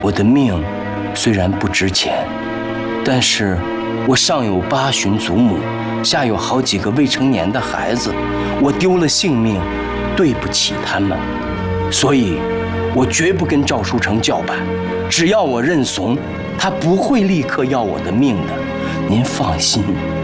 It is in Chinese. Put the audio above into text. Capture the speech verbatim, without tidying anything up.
我的命虽然不值钱，但是我上有八旬祖母，下有好几个未成年的孩子，我丢了性命，对不起他们，所以，我绝不跟赵书成叫板。只要我认怂，他不会立刻要我的命的，您放心。